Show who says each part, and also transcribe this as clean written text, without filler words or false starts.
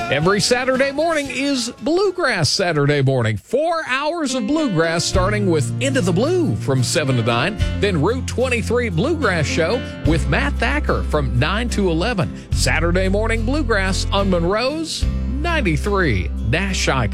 Speaker 1: Every Saturday morning is Bluegrass Saturday morning. 4 hours of bluegrass starting with Into the Blue from 7 to 9. Then Route 23 Bluegrass Show with Matt Thacker from 9 to 11. Saturday morning bluegrass on Monroe's 93 Nash Icon.